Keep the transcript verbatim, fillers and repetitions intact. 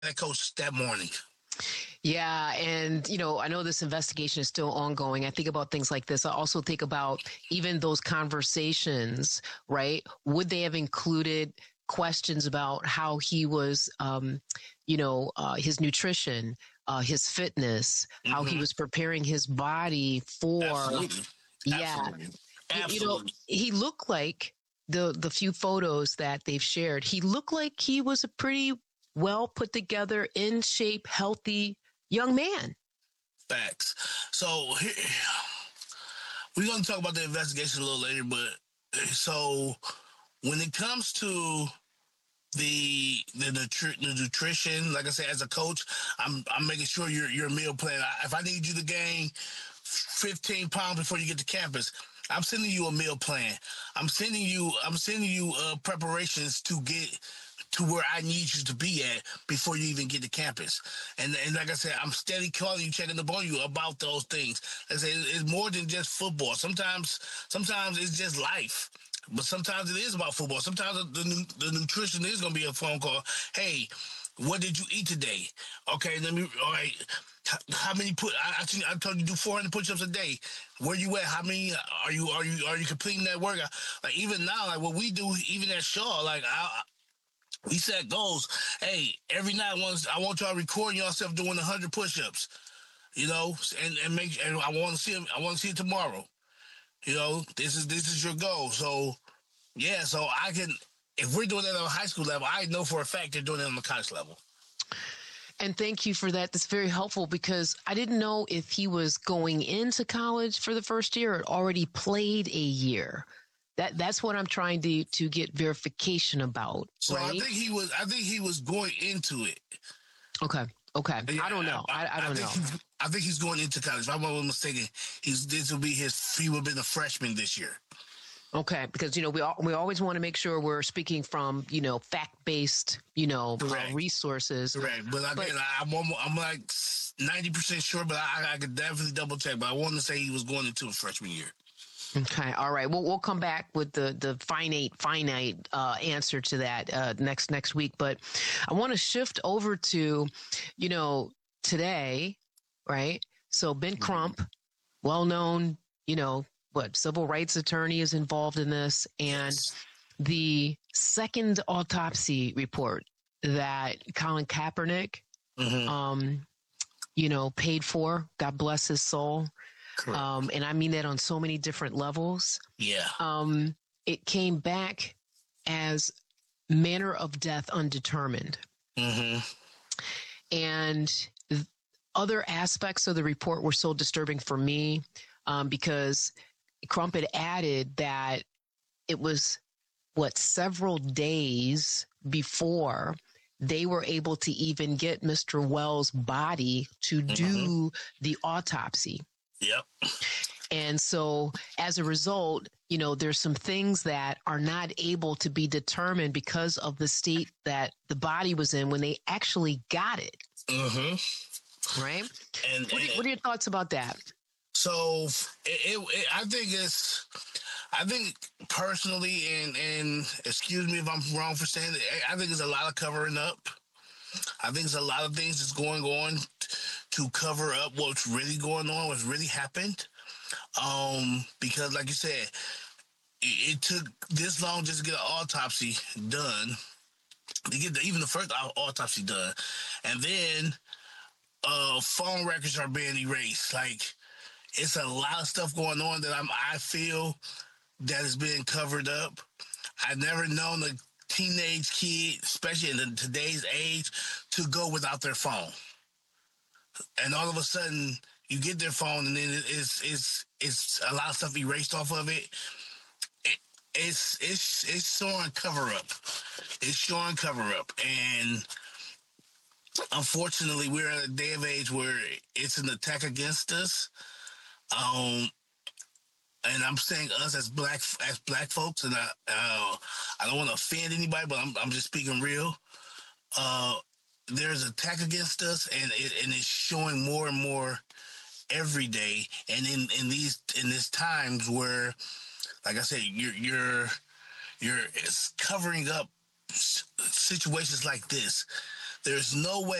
that coach that morning. Yeah. And, you know, I know this investigation is still ongoing. I think about things like this. I also think about even those conversations, right? Would they have included questions about how he was, um, you know, uh, his nutrition, uh, his fitness, how he Mm-hmm. was preparing his body for, Absolutely. yeah, Absolutely. you, you know, Absolutely. he looked like the the few photos that they've shared. He looked like he was a pretty well put together, in shape, healthy young man. Facts. So here, we're going to talk about the investigation a little later, but so when it comes to the the, nutri- the nutrition, like I said, as a coach, I'm I'm making sure your your meal plan. If I need you to gain fifteen pounds before you get to campus, I'm sending you a meal plan. I'm sending you I'm sending you uh, preparations to get to where I need you to be at before you even get to campus. And and like I said, I'm steady calling you, checking up on you about those things. Like I say, it's more than just football. Sometimes sometimes it's just life. But sometimes it is about football. Sometimes the the, the nutrition is going to be a phone call. Hey, what did you eat today? Okay, let me. All right, how many put? I I, think I told you to do four hundred push-ups a day. Where you at? How many are you? Are you are you completing that workout? Like even now, like what we do, even at Shaw, like I. We set goals. Hey, every night once I want y'all recording yourself doing a hundred push-ups. You know, and and make. And I want to see them. I want to see it tomorrow. You know, this is this is your goal. So yeah, so I can, if we're doing that on a high school level, I know for a fact they're doing it on the college level. And thank you for that. That's very helpful because I didn't know if he was going into college for the first year or already played a year. That that's what I'm trying to to get verification about, So I right? think he was, I think he was going into it. Okay. Okay. Yeah, I don't I, know. I, I, I I don't think know. he's, I think he's going into college. If I'm not mistaken, he's this will be his. He will have been a freshman this year. Okay, because you know we all, we always want to make sure we're speaking from you know fact based you know uh, Correct, resources. correct. But But again, I, I'm almost, I'm like ninety percent sure, but I, I could definitely double check. But I want to say he was going into a freshman year. okay, all right. Well, we'll come back with the the finite finite uh, answer to that uh, next next week. But I want to shift over to you know today, right? So Ben Mm-hmm. Crump, well known, you know what civil rights attorney, is involved in this, and Yes. the second autopsy report that Colin Kaepernick, Mm-hmm. um, you know, paid for. God bless his soul. Correct. Um, and I mean that on so many different levels. Yeah. Um, it came back as manner of death undetermined. Mm-hmm. And other aspects of the report were so disturbing for me um, because Crump had added that it was what several days before they were able to even get Mister Wells' body to Mm-hmm. do the autopsy. Yep. And so as a result, you know, there's some things that are not able to be determined because of the state that the body was in when they actually got it. Mm-hmm. Right. And, What are, and what are your thoughts about that? so it, it, it, I think it's, I think personally, and and excuse me if I'm wrong for saying it, I think there's a lot of covering up. I think there's a lot of things that's going on to cover up what's really going on, what's really happened. Um, because like you said, it, it took this long just to get an autopsy done, to get the, even the first autopsy done, and then uh, phone records are being erased. Like it's a lot of stuff going on that I'm I feel that is being covered up. I've never known a teenage kid, especially in the, today's age, to go without their phone. And all of a sudden, you get their phone, and then it's it's it's a lot of stuff erased off of it. it it's it's it's showing cover up. It's showing cover up, and unfortunately, we're at a day of age where it's an attack against us. Um, and I'm saying us as black as black folks, and I uh, I don't want to offend anybody, but I'm I'm just speaking real. Uh, there's an attack against us, and it and it's showing more and more every day. And in in these in these times where, like I said, you're you're you're it's covering up situations like this. There's no way